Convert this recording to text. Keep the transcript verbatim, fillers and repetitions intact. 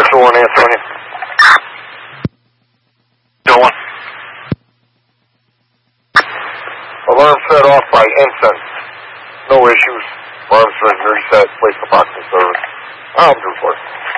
Still one answer on you. Still one. Alarm set off by Ensign. No issues. Alarms are reset. Place the box in service. I'll report.